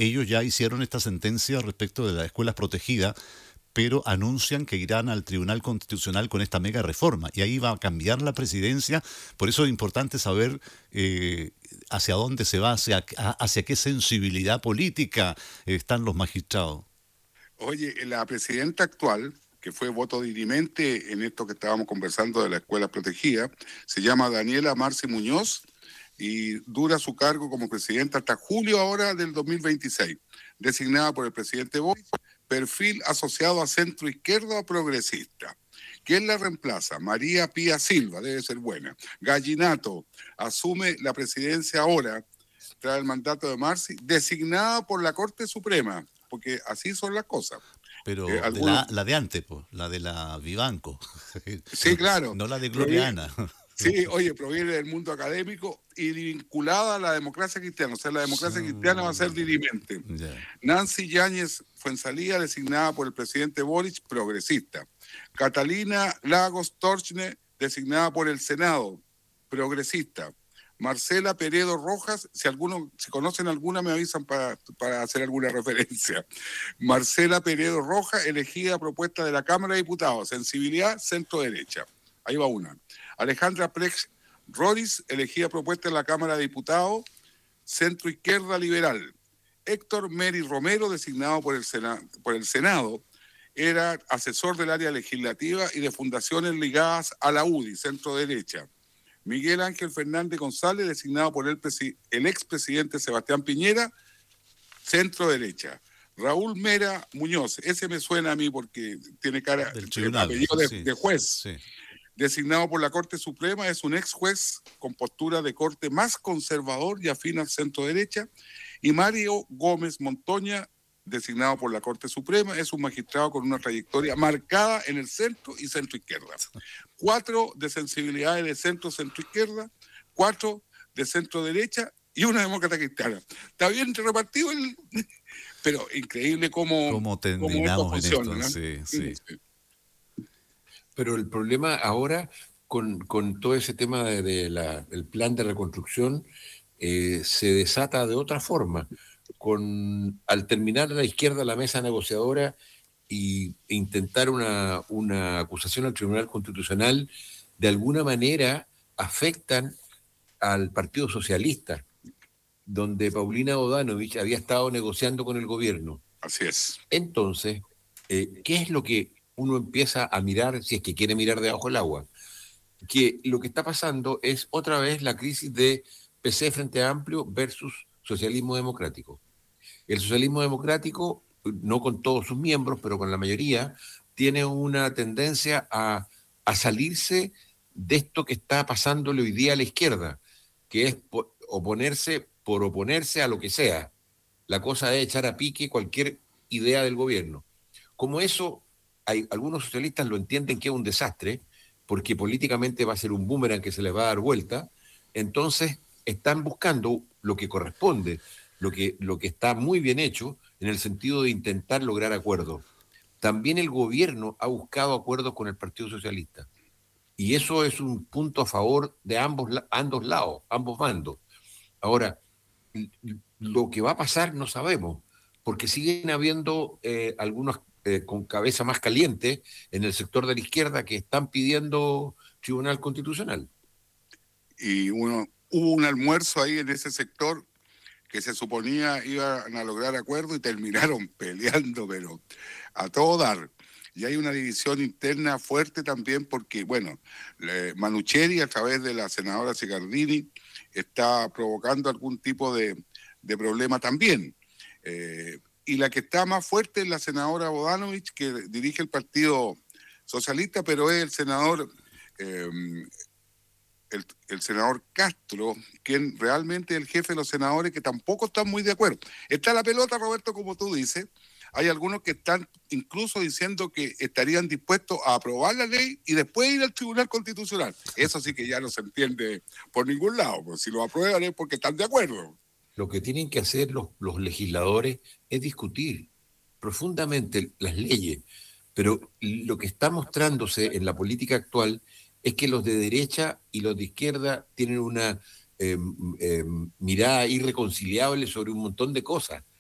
ellos ya hicieron esta sentencia respecto de las escuelas protegidas, pero anuncian que irán al Tribunal Constitucional con esta mega reforma. Y ahí va a cambiar la presidencia. Por eso es importante saber hacia dónde se va, hacia qué sensibilidad política están los magistrados. Oye, la presidenta actual, que fue voto dirimente en esto que estábamos conversando de la escuela protegida, se llama Daniela Marci Muñoz y dura su cargo como presidenta hasta julio ahora del 2026, designada por el presidente Boric, perfil asociado a centro izquierda progresista. ¿Quién la reemplaza? María Pía Silva, debe ser buena. Gallinato asume la presidencia ahora, tras el mandato de Marci, designada por la Corte Suprema, porque así son las cosas. Pero de Algunos, la de antes, pues, la de la Vivanco, sí, claro, no la de proviene, Gloriana. sí, oye, proviene del mundo académico y vinculada a la democracia cristiana. O sea, la democracia cristiana va a ser dirimente. Ya. Nancy Yáñez Fuenzalía, designada por el presidente Boric, progresista. Catalina Lagos Torchne, designada por el Senado, progresista. Marcela Peredo Rojas, si conocen alguna me avisan para hacer alguna referencia. Marcela Peredo Rojas, elegida a propuesta de la Cámara de Diputados, sensibilidad centro-derecha. Ahí va una. Alejandra Prex Roris, elegida a propuesta de la Cámara de Diputados, centro-izquierda liberal. Héctor Meri Romero, designado por el Senado, era asesor del área legislativa y de fundaciones ligadas a la UDI, centro-derecha. Miguel Ángel Fernández González, designado por el expresidente Sebastián Piñera, centro-derecha. Raúl Mera Muñoz, ese me suena a mí porque tiene cara Del de tribunal, apellido sí, de juez. sí. Designado por la Corte Suprema, es un ex juez con postura de corte más conservador y afín al centro-derecha. Y Mario Gómez Montoña, designado por la Corte Suprema, es un magistrado con una trayectoria marcada en el centro y centro-izquierda. 4 de sensibilidades de centro-centro-izquierda, 4 de centro-derecha y una demócrata cristiana. Está bien repartido, pero increíble cómo ¿Cómo esto terminamos en funciona, esto? ¿no? Sí, sí. Pero el problema ahora con todo ese tema del plan de reconstrucción se desata de otra forma. Al terminar la izquierda la mesa negociadora e intentar una acusación al Tribunal Constitucional, de alguna manera afectan al Partido Socialista, donde Paulina Bodanovich había estado negociando con el gobierno. Así es. Entonces, ¿qué es lo que uno empieza a mirar, si es que quiere mirar debajo del agua? Que lo que está pasando es otra vez la crisis de PC Frente Amplio versus socialismo democrático. El socialismo democrático, no con todos sus miembros, pero con la mayoría, tiene una tendencia a salirse de esto que está pasándole hoy día a la izquierda, que es oponerse por oponerse a lo que sea. La cosa es echar a pique cualquier idea del gobierno. Como eso, algunos socialistas lo entienden que es un desastre, porque políticamente va a ser un boomerang que se les va a dar vuelta, entonces están buscando lo que corresponde, lo que está muy bien hecho en el sentido de intentar lograr acuerdos. También el gobierno ha buscado acuerdos con el Partido Socialista, y eso es un punto a favor de ambos lados, ambos bandos. Ahora, lo que va a pasar no sabemos, porque siguen habiendo algunos con cabeza más caliente en el sector de la izquierda que están pidiendo Tribunal Constitucional. Y hubo un almuerzo ahí en ese sector que se suponía iban a lograr acuerdo y terminaron peleando, pero a todo dar. Y hay una división interna fuerte también porque, bueno, Manucheri a través de la senadora Sicardini está provocando algún tipo de problema también. Y la que está más fuerte es la senadora Bodanovich, que dirige el Partido Socialista, pero es el senador el senador Castro, quien realmente es el jefe de los senadores, que tampoco están muy de acuerdo. Está la pelota, Roberto, como tú dices. Hay algunos que están incluso diciendo que estarían dispuestos a aprobar la ley y después ir al Tribunal Constitucional. Eso sí que ya no se entiende por ningún lado. Pues si lo aprueban es porque están de acuerdo. Lo que tienen que hacer los legisladores es discutir profundamente las leyes, pero lo que está mostrándose en la política actual es que los de derecha y los de izquierda tienen una mirada irreconciliable sobre un montón de cosas.